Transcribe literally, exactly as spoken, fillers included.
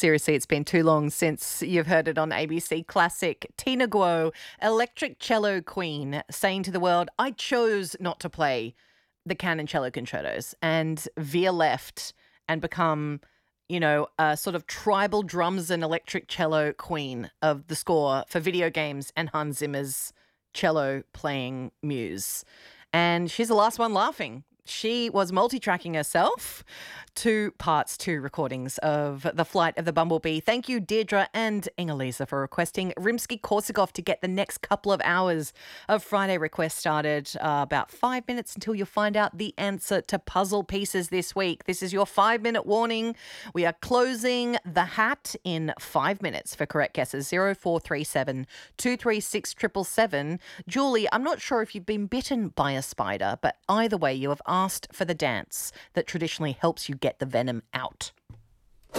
Seriously, it's been too long since you've heard it on A B C Classic. Tina Guo, electric cello queen, saying to the world, I chose not to play the canon cello concertos and veer left and become, you know, a sort of tribal drums and electric cello queen of the score for video games and Hans Zimmer's cello playing muse. And she's the last one laughing. She was multi-tracking herself, two parts, two recordings of The Flight of the Bumblebee. Thank you, Deirdre and Engelisa, for requesting Rimsky-Korsakov to get the next couple of hours of Friday Request started. Uh, about five minutes until you find out the answer to puzzle pieces this week. This is your five-minute warning. We are closing the hat in five minutes for correct guesses. zero four three seven, two three six, seven seven seven. Julie, I'm not sure if you've been bitten by a spider, but either way, you have asked for the dance that traditionally helps you get the venom out.